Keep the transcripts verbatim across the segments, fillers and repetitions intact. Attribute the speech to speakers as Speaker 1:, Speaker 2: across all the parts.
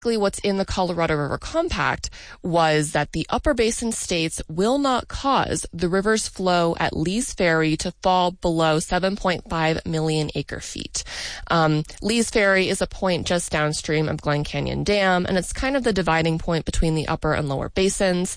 Speaker 1: What's in the Colorado River Compact was that the upper basin states will not cause the river's flow at Lee's Ferry to fall below seven point five million acre feet. Um, Lee's Ferry is a point just downstream of Glen Canyon Dam, and it's kind of the dividing point between the upper and lower basins.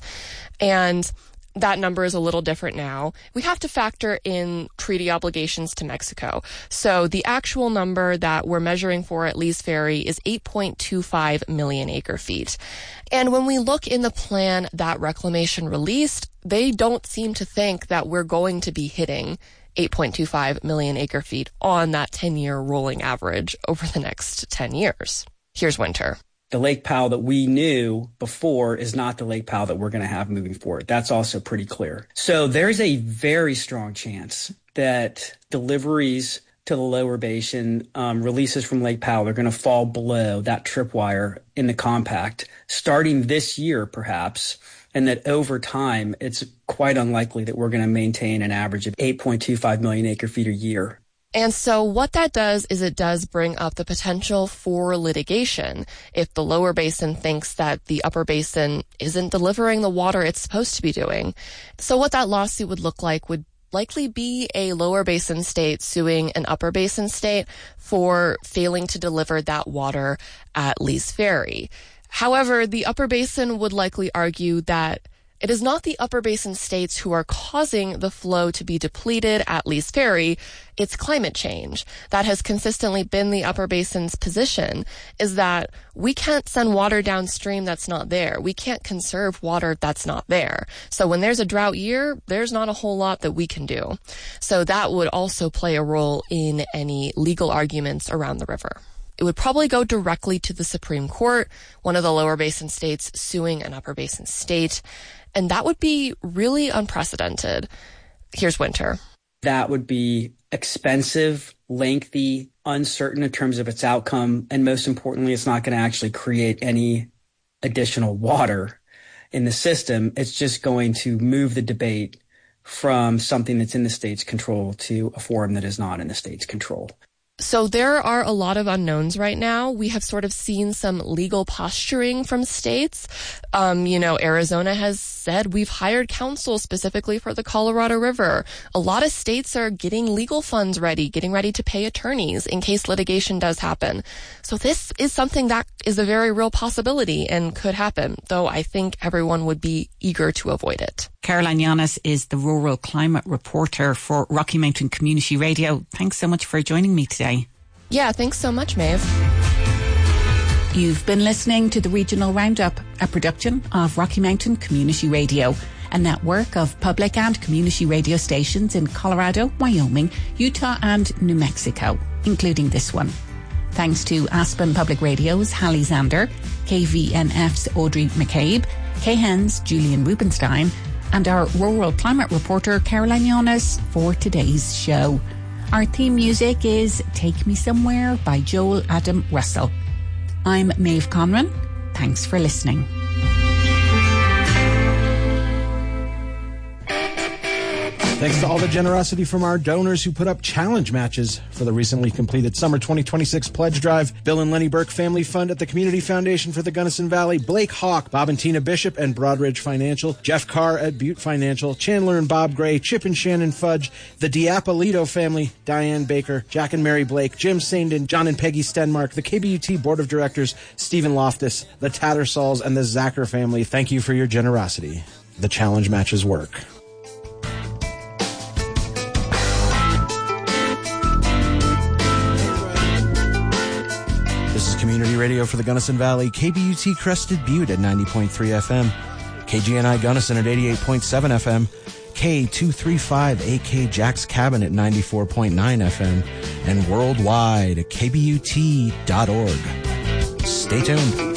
Speaker 1: And that number is a little different now. We have to factor in treaty obligations to Mexico. So the actual number that we're measuring for at Lee's Ferry is eight point two five million acre feet. And when we look in the plan that Reclamation released, they don't seem to think that we're going to be hitting eight point two five million acre feet on that ten-year rolling average over the next ten years. Here's Winter.
Speaker 2: The Lake Powell that we knew before is not the Lake Powell that we're going to have moving forward. That's also pretty clear. So there's a very strong chance that deliveries to the lower basin, um, releases from Lake Powell are going to fall below that tripwire in the compact starting this year, perhaps, and that over time, it's quite unlikely that we're going to maintain an average of eight point two five million acre feet a year.
Speaker 1: And so what that does is it does bring up the potential for litigation if the lower basin thinks that the upper basin isn't delivering the water it's supposed to be doing. So what that lawsuit would look like would likely be a lower basin state suing an upper basin state for failing to deliver that water at Lee's Ferry. However, the upper basin would likely argue that it is not the upper basin states who are causing the flow to be depleted at Lee's Ferry. It's climate change. That has consistently been the upper basin's position, is that we can't send water downstream that's not there. We can't conserve water that's not there. So when there's a drought year, there's not a whole lot that we can do. So that would also play a role in any legal arguments around the river. It would probably go directly to the Supreme Court, one of the lower basin states suing an upper basin state. And that would be really unprecedented. Here's Winter.
Speaker 2: That would be expensive, lengthy, uncertain in terms of its outcome. And most importantly, it's not going to actually create any additional water in the system. It's just going to move the debate from something that's in the state's control to a forum that is not in the state's control.
Speaker 1: So there are a lot of unknowns right now. We have sort of seen some legal posturing from states. Um, you know, Arizona has said we've hired counsel specifically for the Colorado River. A lot of states are getting legal funds ready, getting ready to pay attorneys in case litigation does happen. So this is something that is a very real possibility and could happen, though I think everyone would be eager to avoid it.
Speaker 3: Caroline Yanis is the rural climate reporter for Rocky Mountain Community Radio. Thanks so much for joining me today.
Speaker 1: Yeah, thanks so much, Maeve.
Speaker 3: You've been listening to the Regional Roundup, a production of Rocky Mountain Community Radio, a network of public and community radio stations in Colorado, Wyoming, Utah and New Mexico, including this one. Thanks to Aspen Public Radio's Hallie Zander, K V N F's Audrey McCabe, K H E N's Julian Rubenstein, and our rural climate reporter Caroline Yanis for today's show. Our theme music is Take Me Somewhere by Joel Adam Russell. I'm Maeve Conran. Thanks for listening.
Speaker 4: Thanks to all the generosity from our donors who put up challenge matches for the recently completed Summer twenty twenty-six Pledge Drive. Bill and Lenny Burke Family Fund at the Community Foundation for the Gunnison Valley, Blake Hawk, Bob and Tina Bishop and Broadridge Financial, Jeff Carr at Butte Financial, Chandler and Bob Gray, Chip and Shannon Fudge, the Diapolito family, Diane Baker, Jack and Mary Blake, Jim Saindon, John and Peggy Stenmark, the K B U T Board of Directors, Stephen Loftus, the Tattersalls, and the Zacher family. Thank you for your generosity. The challenge matches work. This is Community Radio for the Gunnison Valley, K B U T Crested Butte at ninety point three F M, K G N I Gunnison at eighty-eight point seven F M, K two thirty-five A K Jack's Cabin at ninety-four point nine F M, and worldwide at K B U T dot org. Stay tuned.